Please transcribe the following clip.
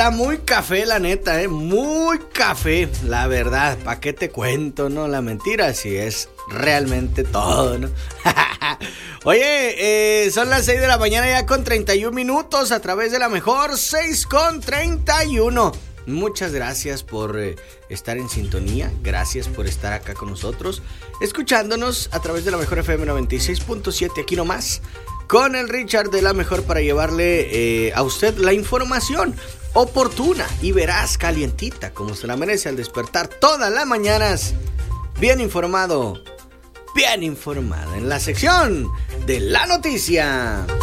está muy café, la neta, muy café, la verdad. ¿Para qué te cuento, no? La mentira, sí es realmente todo, ¿no? Oye, son las 6 de la mañana ya con 31 minutos a través de la mejor 6 con 31. Muchas gracias por estar en sintonía, gracias por estar acá con nosotros, escuchándonos a través de la mejor FM 96.7, aquí nomás, con el Richard de la mejor para llevarle a usted la información oportuna y veraz, calientita, como se la merece al despertar todas las mañanas, bien informado, bien informada, en la sección de la noticia.